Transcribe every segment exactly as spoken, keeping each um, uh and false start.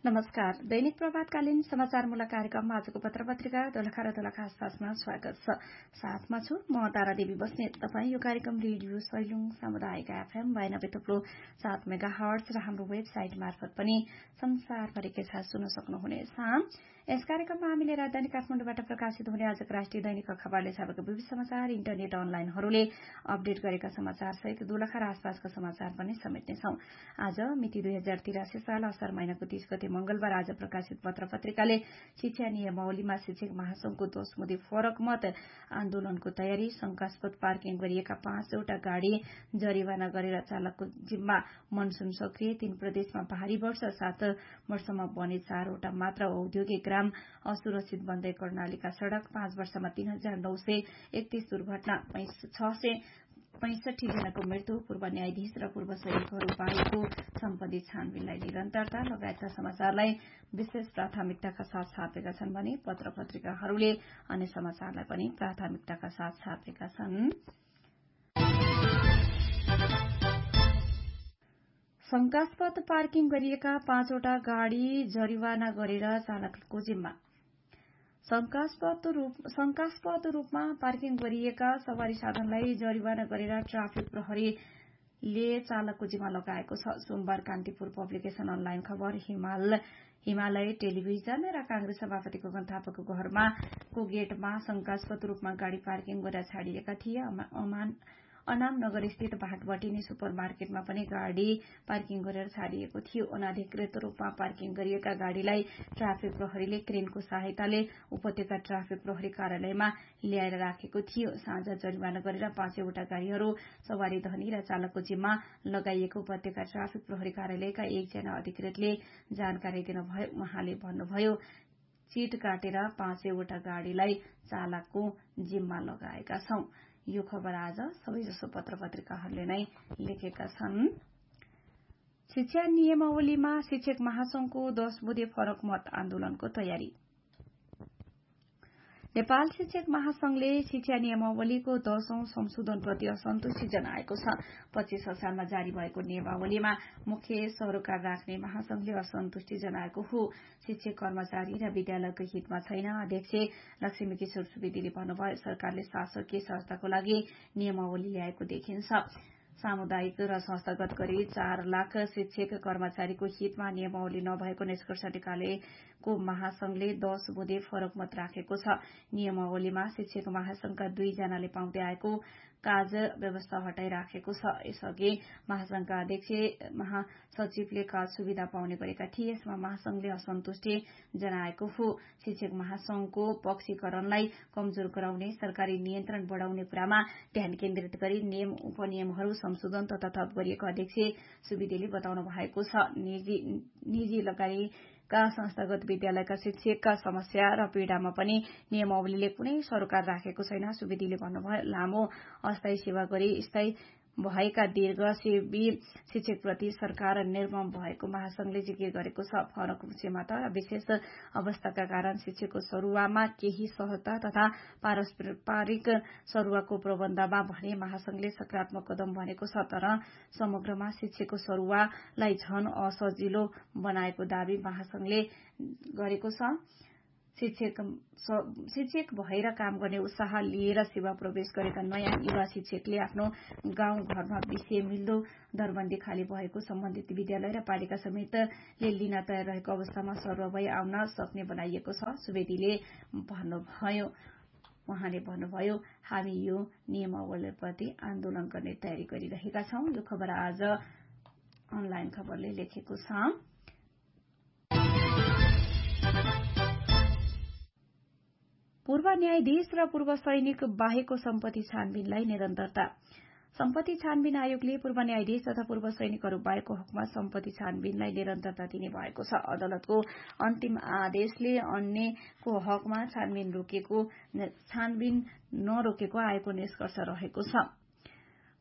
नमस्कार। दैनिक प्रभातकालीन समाचारमूलक कार्यक्रममा आजको पत्र पत्रिका दोलखा र दोलखा आसपासमा स्वागत छ। साथमा छु म तारा देवी बस्नेत। तपाईँ यो कार्यक्रम रेडियो सैलुङ सामुदायिक एफएम बयानब्बे थुप्रो सात मेगा हर्ट्ज र हाम्रो वेबसाइट मार्फत पनि संसारभरिकै साथ सुन्न सक्नुहुनेछ। यस कार्यक्रममा हामीले राजधानी काठमाडौँबाट प्रकाशित हुने आजको राष्ट्रिय दैनिक अखबारले छापेको विविध समाचार, इन्टरनेट अनलाइनहरूले अपडेट गरेका समाचार सहित दोलखा र आसपासका समाचार पनि समेट्नेछौं। आज मिति दुई हजार तिरासी साल असार महिनाको तीस गते मंगलबार आज प्रकाशित पत्र पत्रिकाले शिक्षा नियमावलीमा शिक्षक महासंघको दशमुदी फरक मत, आन्दोलनको तयारी, शंकास्पद पार्किङ गरिएका पाँचवटा गाड़ी जरिवाना गरेर चालकको जिम्मा, मनसून सक्रिय, तीन प्रदेशमा भारी वर्षा, सात वर्षमा बने चारवटा मात्र औद्योगिक ग्राम, असुरक्षित बन्दै कर्णालीका सड़क, पाँच वर्षमा तीन हजार नौ सय एकतीस दुर्घटना, छ सय पैंसठी जनाको मृत्यु, पूर्व न्यायाधीश र पूर्व सैनिकहरू बाहेकको सम्पत्ति छानबिनलाई निरन्तरता लगायतका समाचारलाई विशेष प्राथमिकताका साथ छापेका छन् भने पत्र पत्रिकाहरूले अन्य समाचारलाई पनि प्राथमिकताका साथ छापेका छन्। शंकास्पद पार्किङ गरिएका पाँचवटा गाड़ी जरिवाना गरेर चालकको जिम्मा। शंकास्पद रूप, शंकास्पद रूपमा पार्किङ गरिएका सवारी साधनलाई जरिवाना गरेर ट्राफिक प्रहरीले चालकको जिम्मा लगाएको छ। सोमबार कान्तिपुर पब्लिकेशन अनलाइन खबर, हिमाल हिमालय टेलिभिजन र कांग्रेस सभापति गोकर्ण थापाको घरमा को गेटमा शंकास्पद रूपमा गाड़ी पार्किङ गरेर छाडिएका थिए। अमान अनाम नगर स्थित भाटबटिनी सुपर मार्केटमा पनि गाड़ी पार्किङ गरेर छाडिएको थियो। अनाधिकृत रूपमा पार्किङ गरिएका गाड़ीलाई ट्राफिक प्रहरीले क्रेनको सहायताले उपत्यका ट्राफिक प्रहरी कार्यालयमा ल्याएर राखेको थियो। साँझ जरिवाना गरेर पाँचवटा गाड़ीहरू सवारी धनी र चालकको जिम्मा लगाइएको उपत्यका ट्राफिक प्रहरी कार्यालयका एकजना अधिकृतले जानकारी दिनुभयो। उहाँले भन्नुभयो, चिट काटेर पाँचवटा गाड़ीलाई चालकको जिम्मा लगाएका छौं। यो खबर आज सबैजसो पत्र पत्रिकाहरूले नै लेखेका छन्। शिक्षा नियमावलीमा शिक्षक महासंघको दश बुँदे फरक मत, आन्दोलनको तयारी। नेपाल शिक्षक महासंघले शिक्षा नियमावलीको दशौं संशोधनप्रति असन्तुष्टि जनाएको छ। पच्चीस सालमा जारी भएको नियमावलीमा मुख्य सरोकार राख्ने महासंघले असन्तुष्टि जनाएको हो। शिक्षक कर्मचारी र विद्यालयको हितमा छैन। अध्यक्ष लक्ष्मी किशोर सुवेदीले भन्नुभयो, सरकारले शासकीय संस्थाको लागि नियमावली ल्याएको देखिन्छ। सामुदायिक र संस्थागत गरी चार लाख शिक्षक कर्मचारीको हितमा नियमावली नभएको निष्कर्ष निकालेको महासंघले दश बुँदे फरक मत राखेको छ। नियमावलीमा शिक्षक महासंघका दुईजनाले पाउँदै आएको काज व्यवस्था हटाइराखेको छ। यसअघि महासंघका अध्यक्ष महासचिवले काज सुविधा पाउने गरेका थिए। यसमा महासंघले असन्तुष्टि जनाएको हो। शिक्षक महासंघको पक्षीकरणलाई कमजोर गराउने, सरकारी नियन्त्रण बढ़ाउने कुरामा ध्यान केन्द्रित गरी नियम उपनियमहरू संशोधन तथा थप गरिएको अध्यक्ष सुवेदीले बताउनु भएको छ। निजी निजी लगायतका संस्थागत विद्यालयका शिक्षकका समस्या र पीड़ामा पनि नियमावलीले कुनै सरोकार राखेको छैन। सुवेदीले भन्नुभयो, लामो अस्थायी सेवा गरी स्थायी भएका दीर्घ सेवी शिक्षकप्रति सरकार निर्मम भएको महासंघले जिकिर गरेको छ। फरक क्षमता र विशेष अवस्थाका कारण शिक्षकको सरुवामा केही सहजता तथा पारस्परिक सरुवाको प्रबन्धमा भने महासंघले सकारात्मक कदम भनेको छ, तर समग्रमा शिक्षकको सरुवालाई झन असजिलो बनाएको दावी महासंघले गरेको छ। शिक्षक शिक्षक भएर काम गर्ने उत्साह लिएर सेवा प्रवेश गरेका नयाँ युवा शिक्षकले आफ्नो गाउँ घरमा विषय मिल्दो दरबन्दी खाली भएको सम्बन्धित विद्यालय र पालिका समेतले लिन तयार रहेको अवस्थामा सर्वभय आउन सक्ने बनाइएको छ। सुवेदीले भन्नुभयो उहाँले भन्नुभयो हामी यो नियमावलीप्रति आन्दोलन गर्ने तयारी गरिरहेका छौं। यो खबर आज अनलाइन खबरले लेखेको छ। पूर्व न्यायाधीश र पूर्व सैनिक बाहेकको सम्पत्ति छानबिनलाई निरन्तरता। सम्पत्ति छानबिन आयोगले पूर्व न्यायाधीश तथा पूर्व सैनिकहरू बाहेकको हकमा सम्पत्ति छानबिनलाई निरन्तरता दिने भएको छ। अदालतको अन्तिम आदेशले अन्यको हकमा छानबिन रोकेको छानबिन नरोकेको आयोगको निष्कर्ष रहेको छ।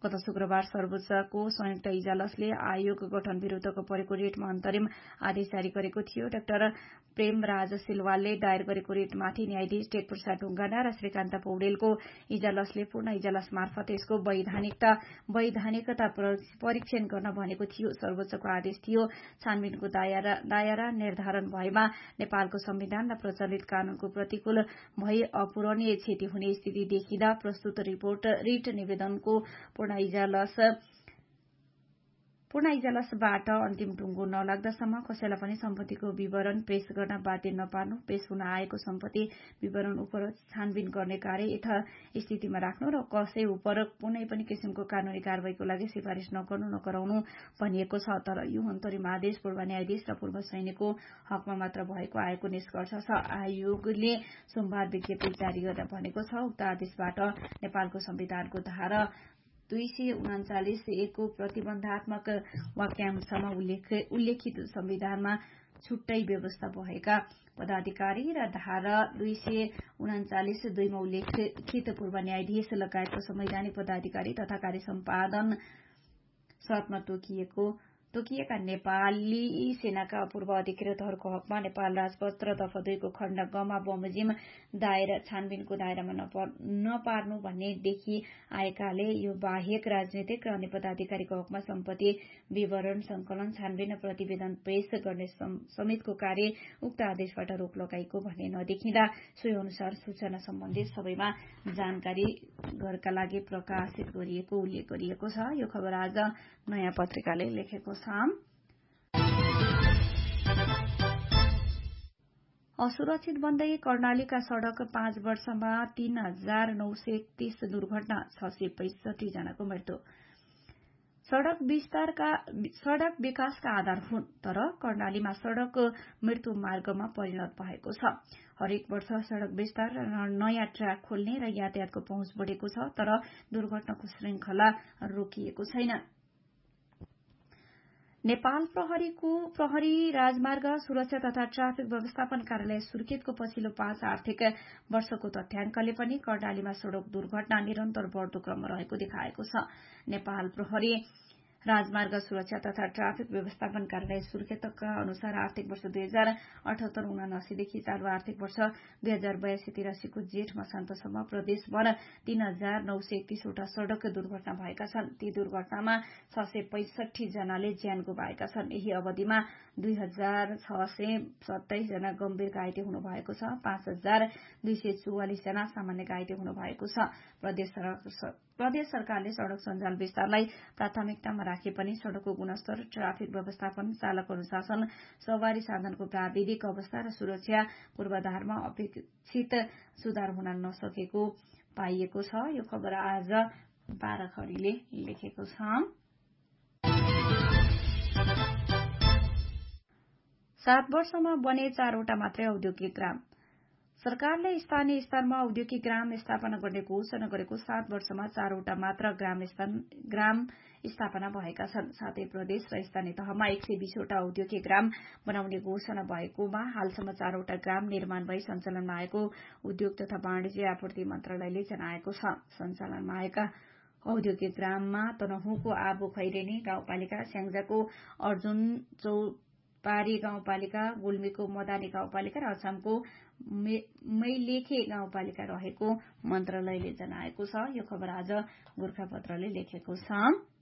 गत शुक्रबार सर्वोच्चको संयुक्त इजलासले आयोग गठन विरूद्धको परेको रिटमा अन्तरिम आदेश जारी गरेको थियो। डाक्टर प्रेमराज सिलवालले दायर गरेको रिटमाथि न्यायाधीश टेकप्रसाद ढुङ्गाना र श्रीकान्त पौडेलको इजलासले पूर्ण इजलास मार्फत यसको वैधानिकता वैधानिकता परीक्षण गर्न भनेको थियो। सर्वोच्चको आदेश थियो छानबिनको दायरा दायरा निर्धारण भएमा नेपालको संविधान र प्रचलित कानूनको प्रतिकूल भई अपूरणीय क्षति हुने स्थिति देखिँदा प्रस्तुत रिपोर्ट रिट निवेदनको पूर्ण इजलास पूर्ण इजलासबाट अन्तिम टुङ्गो नलाग्दासम्म कसैलाई पनि सम्पत्तिको विवरण पेश गर्न बाध्य नपार्नु, पेश हुन आएको सम्पत्ति विवरण उप छानबिन गर्ने कार्य यथास्थितिमा राख्नु र कसै उप कुनै पनि किसिमको कानूनी कारवाहीको लागि सिफारिश नगर्नु नगराउनु भनिएको छ। तर यो अन्तरिम आदेश पूर्व न्यायाधीश र पूर्व सैनिकको हकमा मात्र भएको आएको निष्कर्ष छ। आयोगले सोमबार विज्ञप्ति जारी गर्दा भनेको छ उक्त आदेशबाट नेपालको संविधानको धारा दुई सय उनाचालिस एकको प्रतिबन्धात्मक वाक्यांशमा उल्लेखित संविधानमा छुट्टै व्यवस्था भएका पदाधिकारी र धारा दुई सय उनाचालिस दुईमा उल्लेखित पूर्व न्यायाधीश लगायतको संवैधानिक पदाधिकारी तथा कार्य सम्पादन शर्तमा तोकिएको तोकिएका नेपाली सेनाका पूर्व अधिकृतहरूको हकमा नेपाल राजपत्र दफा दुईको खण्ड गमा बमोजिम दायर छानबिनको दायरामा नपार्नु भन्ने देखि आएकाले यो बाहेक राजनीतिक र अन्य पदाधिकारीको हकमा सम्पत्ति विवरण संकलन छानबिन प्रतिवेदन पेश गर्ने समेतको कार्य उक्त आदेशबाट रोक लगाइएको भन्ने नदेखिँदा सोही अनुसार सूचना सम्बन्धित सबैमा जानकारी गर्नका लागि प्रकाशित गरिएको उल्लेख गरिएको छ। यो खबर आज नयाँ पत्रिकाले लेखेको छ। असुरक्षित बन्दै कर्णालीका सड़क पाँच वर्षमा तीन हजार नौ सय एकतीस दुर्घटना छ सय पैंसठी जनाको मृत्यु। सड़क विस्तारका सड़क विकासका आधार हुन् तर कर्णालीमा सड़क मृत्यु मार्गमा परिणत भएको छ। हरेक वर्ष सड़क विस्तार र नयाँ ट्र्याक खोल्ने र यातायातको पहुँच बढ़ेको छ तर दुर्घटनाको श्रृंखला रोकिएको छैन। नेपाल प्रहरीको प्रहरी राजमार्ग सुरक्षा तथा ट्राफिक व्यवस्थापन कार्यालय सुर्खेतको पछिल्लो पाँच आर्थिक वर्षको तथ्याङ्कले पनि कर्णालीमा सड़क दुर्घटना निरन्तर बढ़दो क्रममा रहेको देखाएको छ। नेपाल प्रहरी राजमार्ग सुरक्षा तथा ट्राफिक व्यवस्थापन कार्यालय सुर्खेतका अनुसार आर्थिक वर्ष दुई हजार अठहत्तर उनासीदेखि चालू आर्थिक वर्ष दुई हजार बयासी तिरासीको जेठ मसान्तसम्म प्रदेशभर तीन हजार नौ सय एकतीसवटा सड़क दुर्घटना भएका छन्। ती दुर्घटनामा छ सय पैंसठी जनाले ज्यान गुमाएका छन्। यही अवधिमा दुई हजार छ सय सत्ताइस जना गम्भीर घाइते हुनुभएको छ। पाँच हजार दुई सय चौवालिस जना सामान्य घाइते हुनुभएको छ। प्रदेश प्रदेश सरकारले सड़क सञ्जाल विस्तारलाई प्राथमिकतामा राखे पनि सड़कको गुणस्तर, ट्राफिक व्यवस्थापन, चालक अनुशासन, सवारी साधनको प्राविधिक अवस्था र सुरक्षा पूर्वाधारमा अपेक्षित सुधार हुन नसकेको पाइएको छ। यो खबर आज बाह्रखरीले लेखेको छ। सात वर्षमा बने चारवटा मात्रै औद्योगिक ग्राम। सरकारले स्थानीय स्तरमा औद्योगिक ग्राम स्थापना गर्ने घोषणा गरेको सात वर्षमा चारवटा मात्र ग्राम ग्राम स्थापना भएका छन्। साथै प्रदेश र स्थानीय तहमा एक सय बीसवटा औद्योगिक ग्राम बनाउने घोषणा भएकोमा हालसम्म चारवटा ग्राम निर्माण भई सञ्चालनमा आएको उद्योग तथा वाणिज्य आपूर्ति मन्त्रालयले जनाएको छ। सञ्चालनमा आएका औद्योगिक ग्राममा तनहुँको आबु खैरेनी गाउँपालिका, स्याङ्जाको अर्जुन चौपारी गाउँपालिका, गुल्मीको मदानी गाउँपालिका र अछामको मैलेखे गाउँपालिका रहेको मन्त्रालयले जनाएको छ। यो खबर आज गोर्खापत्रले लेखेको छ।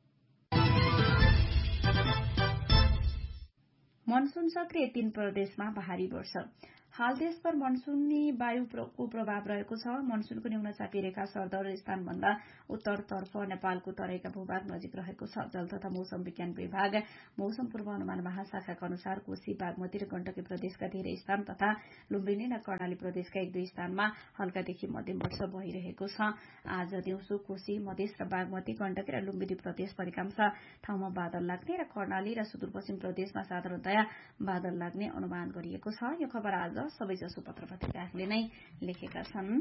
मनसून सक्रिय तीन प्रदेशमा भारी वर्षा। हाल देशभर मनसूनी वायुको प्रभाव रहेको छ। मनसूनको न्यून चापी रेखा सरदर स्थानभन्दा उत्तरतर्फ नेपालको तराईका भूभाग नजिक रहेको छ। जल तथा मौसम विज्ञान विभाग मौसम पूर्वानुमान महाशाखाका अनुसार कोशी, बागमती र गण्डकी प्रदेशका धेरै स्थान तथा लुम्बिनी र कर्णाली प्रदेशका एक दुई स्थानमा हल्कादेखि मध्यम वर्षा भइरहेको छ। आज दिउँसो कोशी, मधेस र बागमती, गण्डकी र लुम्बिनी प्रदेश अधिकांश ठाउँमा बादल लाग्ने र कर्णाली र सुदूरपश्चिम प्रदेशमा साधारणतया बादल लाग्ने अनुमान गरिएको छ। यो खबर आज सबैजसो पत्र पत्रिकाहरूले नै लेखेका छन्।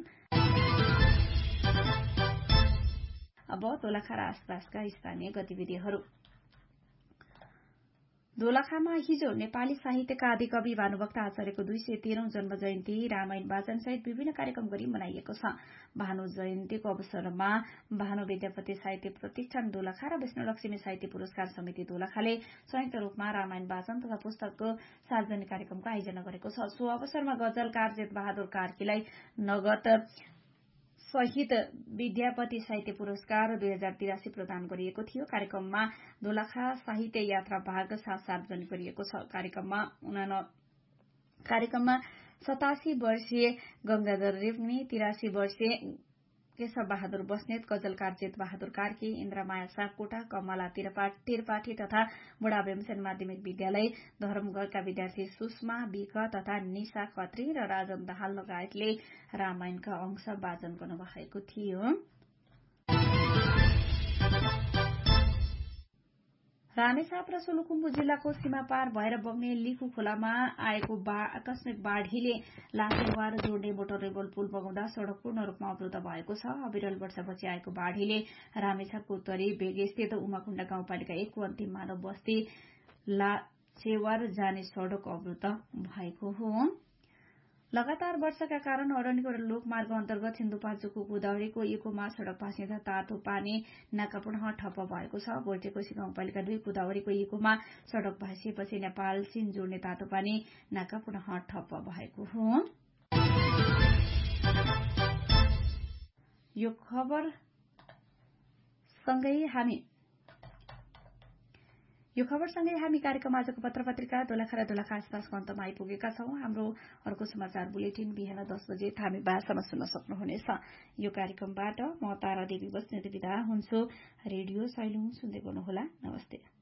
अब दोलखा र आसपासका स्थानीय गतिविधिहरू। दोलखामा हिजो नेपाली साहित्यका आदिकवि भानुभक्त आचार्यको दुई सय तेह्रौं जन्म जयन्ती रामायण वाचन सहित विभिन्न कार्यक्रम गरी मनाइएको छ। भानु जयन्तीको अवसरमा भानु विद्यापति साहित्य प्रतिष्ठान दोलखा र विष्णुलक्ष्मी साहित्य पुरस्कार समिति दोलखाले संयुक्त रूपमा रामायण वाचन तथा पुस्तकको सार्वजनिक कार्यक्रमको आयोजना गरेको छ। सो अवसरमा गजलकार जेठ बहादुर कार्कीलाई नगद सहित विद्यापति साहित्य पुरस्कार दुई हजार तिरासी प्रदान गरिएको थियो। कार्यक्रममा दोलखा साहित्य यात्रा भाग सात सार्वजनिक गरिएको छ। कार्यक्रममा कार्यक्रममा सतासी वर्षीय गंगाधर रेग्मी, तिरासी वर्षीय केशव बहादुर बस्नेत, गजलकार जेठ बहादुर कार्की, इन्द्रमाया सापकोटा, कमला त्रिपाठी तथा बुढा भीमसेन माध्यमिक विद्यालय धर्मगढ़का विद्यार्थी सुषमा विक तथा निशा खत्री र राजन दाहाल लगायतले रामायणका अंश वाचन गर्नुभएको थियो। रामेछाप र सोलुखुम्बु जिल्लाको सीमापार भएर बग्ने लिखु खोलामा आएको आकस्मिक बाढ़ीले लाखेलवार जोड्ने मोटरेबल पुल बगाउँदा सड़क पूर्ण रूपमा अवरुद्ध भएको छ। अविरल वर्षपछि आएको बाढ़ीले रामेछापको उत्तरी बेगस्थित उमाकुण्डा गाउँपालिका एकको अन्तिम मानव बस्ती लाछेवार जाने सड़क अवरुद्ध भएको हो। लगातार वर्षाका कारण अरण्यको लोकमार्ग अन्तर्गत सिन्धुपाल्चोकको गोदावरीको इकोमा सड़क भाँसिँदा तातो पानी नाका पुनः ठप्प भएको छ। बोर्टेकोशी गाउँपालिका दुई गोदावरीको इकोमा सड़क भाँसिएपछि नेपाल चीन जोड्ने तातो पानी नाका पुनः ठप्प भएको हो। यो खबर सँगै हामी यो खबरसँगै हामी कार्यक्रम आजको पत्र पत्रिका दोलखा र दोलखा आसपासको अन्तमा आइपुगेका छौं। हाम्रो अर्को समाचार बुलेटिन बिहान दस बजे थामी भाषामा सुन्न सक्नुहुनेछ। यो कार्यक्रमबाट म तारा देवी बस्नेत बिदा हुन्छु। रेडियो सैलुङ सुन्दै गर्नुहोला। नमस्ते।